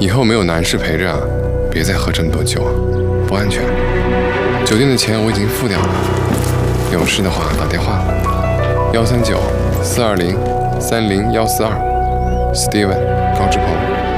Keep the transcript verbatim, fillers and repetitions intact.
以后没有男士陪着啊，别再喝这么多酒啊，不安全。酒店的钱我已经付掉了，有事的话打电话，幺三九四二零三零幺四二 ，Steven 高志鹏。